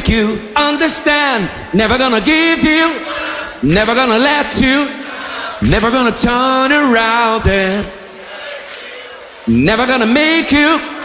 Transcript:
make you understand. Never gonna give you, never gonna let you, never gonna turn around and never gonna make you